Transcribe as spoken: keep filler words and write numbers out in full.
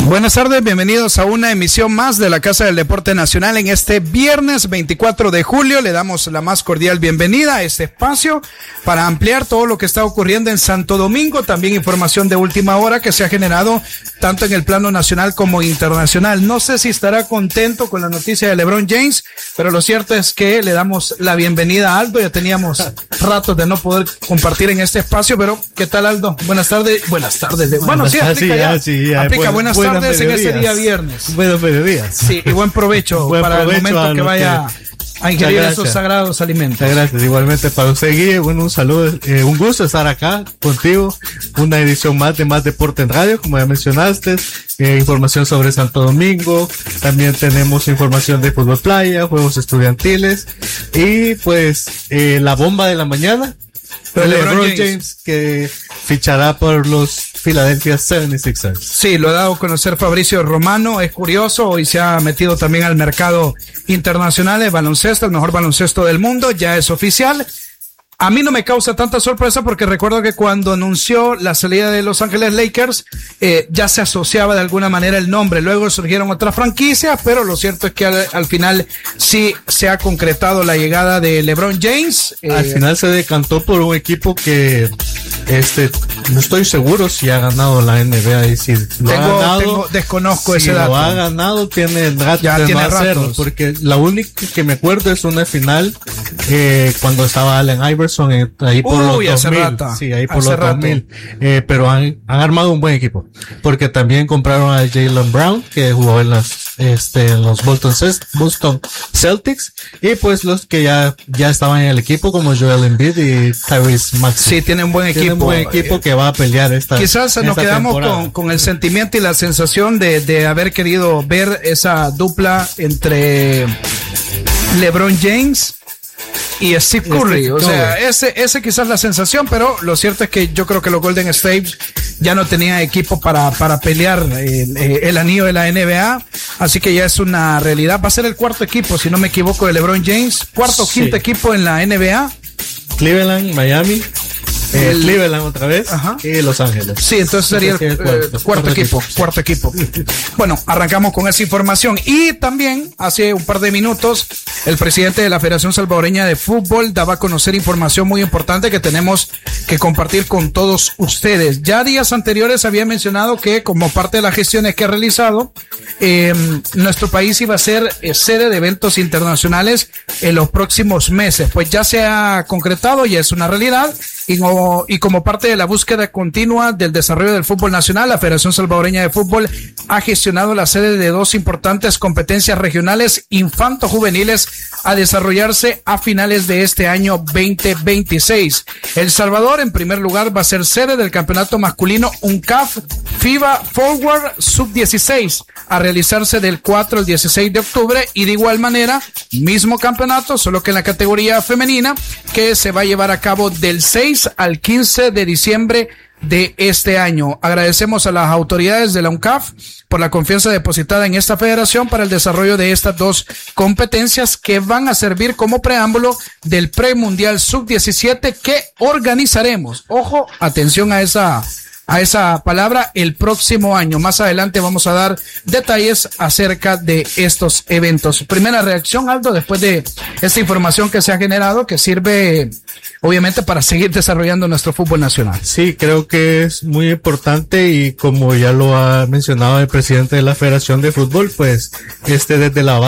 Buenas tardes, bienvenidos a una emisión más de la Casa del Deporte Nacional en este viernes veinticuatro de julio. Le damos la más cordial bienvenida a este espacio para ampliar todo lo que está ocurriendo en Santo Domingo, también información de última hora que se ha generado tanto en el plano nacional como internacional. No sé si estará contento con la noticia de LeBron James, pero lo cierto es que le damos la bienvenida a Aldo. Ya teníamos ratos de no poder compartir en este espacio, pero ¿qué tal, Aldo? Buenas tardes. Buenas tardes. Bueno, sí, aplica ya. ya, sí, ya aplica buenas tardes. Tardes en este día viernes. Buenos mediodías. Sí, y buen provecho buen para provecho el momento que vaya que... a ingerir esos sagrados alimentos. Muchas gracias, igualmente para usted, Guille. Bueno, un saludo, eh, un gusto estar acá contigo. Una edición más de Más Deporte en Radio, como ya mencionaste. Eh, información sobre Santo Domingo. También tenemos información de fútbol playa, juegos estudiantiles. Y pues, eh, la bomba de la mañana. LeBron, LeBron James. James, que fichará por los Philadelphia setenta y seis ers. Sí, lo ha dado a conocer Fabricio Romano. Es curioso, hoy se ha metido también al mercado internacional de baloncesto, el mejor baloncesto del mundo, ya es oficial. A mí no me causa tanta sorpresa porque recuerdo que cuando anunció la salida de Los Ángeles Lakers, eh, ya se asociaba de alguna manera el nombre. Luego surgieron otras franquicias, pero lo cierto es que al, al final sí se ha concretado la llegada de LeBron James. Eh, al final se decantó por un equipo que, este, no estoy seguro si ha ganado la N B A y si lo tengo, ha ganado. Tengo, desconozco si ese dato. Si lo ha ganado, tiene rato ya de tiene no hacerlo, porque la única que me acuerdo es una final, eh, cuando estaba Allen Iverson. Son ahí por Uy, los dos mil, sí, ahí por los dos mil, eh, pero han, han armado un buen equipo, porque también compraron a Jaylen Brown, que jugó en los, este, en los Boston, Boston Celtics, y pues los que ya, ya estaban en el equipo, como Joel Embiid y Tyrese Maxey. Sí, tienen buen equipo. Tienen buen equipo que va a pelear esta Quizás esta nos quedamos con, temporada. con el sentimiento y la sensación de, de haber querido ver esa dupla entre LeBron James y Steve Curry, Steve o sea, Curry. ese ese quizás la sensación, pero lo cierto es que yo creo que los Golden State ya no tenían equipo para para pelear el, el anillo de la N B A, así que ya es una realidad. Va a ser el cuarto equipo, si no me equivoco, de LeBron James, cuarto o sí. quinto equipo en la N B A. Cleveland, Miami. Eh, el, Cleveland otra vez, ajá. Y Los Ángeles. Sí, entonces sería el, el cuarto, eh, cuarto, cuarto equipo, equipo, cuarto equipo. Bueno, arrancamos con esa información. Y también, hace un par de minutos, el presidente de la Federación Salvadoreña de Fútbol daba a conocer información muy importante que tenemos que compartir con todos ustedes. Ya días anteriores había mencionado que, como parte de las gestiones que ha realizado, eh, nuestro país iba a ser eh, sede de eventos internacionales en los próximos meses. Pues ya se ha concretado, ya es una realidad. Y como, y como parte de la búsqueda continua del desarrollo del fútbol nacional, la Federación Salvadoreña de Fútbol ha gestionado la sede de dos importantes competencias regionales infanto-juveniles a desarrollarse a finales de este año veinte veintiséis. El Salvador, en primer lugar, va a ser sede del campeonato masculino UNCAF FIBA Forward sub dieciséis, a realizarse del cuatro al dieciséis de octubre, y de igual manera, mismo campeonato, solo que en la categoría femenina, que se va a llevar a cabo del seis al quince de diciembre de este año. Agradecemos a las autoridades de la UNCAF por la confianza depositada en esta federación para el desarrollo de estas dos competencias que van a servir como preámbulo del premundial sub diecisiete que organizaremos. Ojo, atención a esa a esa palabra, el próximo año. Más adelante vamos a dar detalles acerca de estos eventos. Primera reacción, Aldo, después de esta información que se ha generado, que sirve obviamente para seguir desarrollando nuestro fútbol nacional. Sí, creo que es muy importante, y como ya lo ha mencionado el presidente de la Federación de Fútbol, pues este desde la base